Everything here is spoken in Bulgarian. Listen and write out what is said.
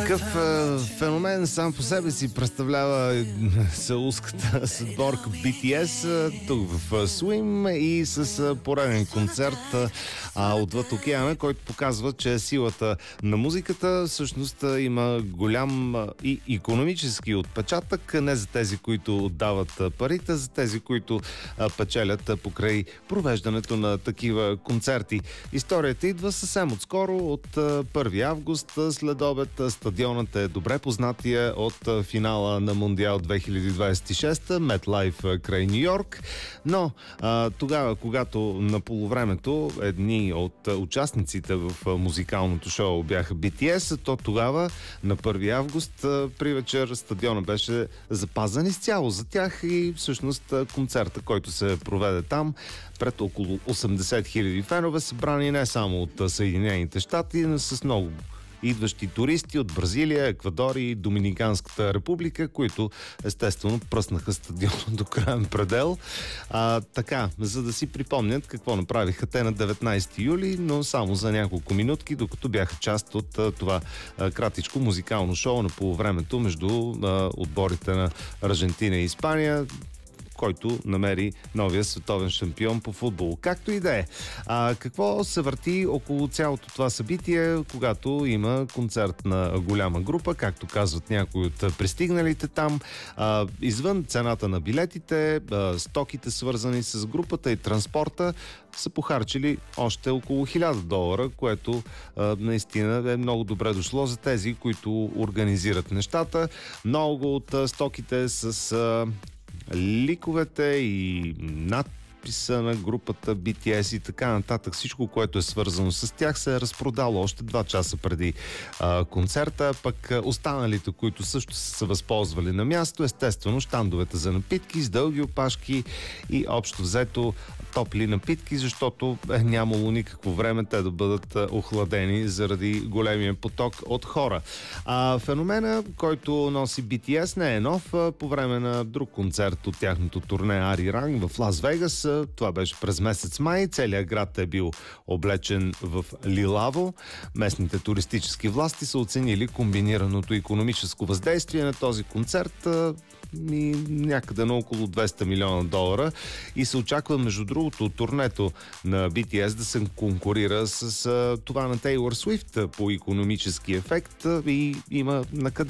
Такъв феномен сам по себе си представлява сеулската съдборка BTS тук в Суим и с пореден концерт отвъд океана, който показва, че силата на музиката всъщност има голям и икономически отпечатък, не за тези, които отдават парите, за тези, които печелят покрай провеждането на такива концерти. Историята идва съвсем отскоро, от 1 август след обед. Стадионът е добре познатия от финала на Мондиал 2026, MetLife край Ню Йорк. Но тогава, когато на полувремето едни от участниците в музикалното шоу бяха BTS, то тогава на 1 август при вечер стадиона беше запазен изцяло за тях и всъщност концерта, който се проведе там пред около 80 000 фенове, събрани не само от Съединените щати, но с много идващи туристи от Бразилия, Еквадор и Доминиканската република, които естествено пръснаха стадиона до краен предел. Така, за да си припомнят какво направиха те на 19 юли, но само за няколко минутки, докато бяха част от това кратичко музикално шоу на полувремето между отборите на Аржентина и Испания, който намери новия световен шампион по футбол. Както и да е. Какво се върти около цялото това събитие, когато има концерт на голяма група, както казват някои от пристигналите там, извън цената на билетите, стоките свързани с групата и транспорта са похарчили още около $1000, което наистина е много добре дошло за тези, които организират нещата. Много от стоките с ликовете и надписа на групата BTS и така нататък, всичко, което е свързано с тях, се е разпродало още 2 часа преди концерта, пък останалите, които също са се възползвали на място, естествено щандовете за напитки с дълги опашки и общо взето топли напитки, защото е нямало никакво време те да бъдат охладени заради големия поток от хора. Феномена, който носи BTS, не е нов. По време на друг концерт от тяхното турне Ари Ранг в Лас Вегас, това беше през месец май, целият град е бил облечен в лилаво. Местните туристически власти са оценили комбинираното икономическо въздействие на този концерт и някъде на около $200 милиона и се очаква, между другото, турнето на BTS да се конкурира с това на Тейлор Свифт по икономически ефект и има накъде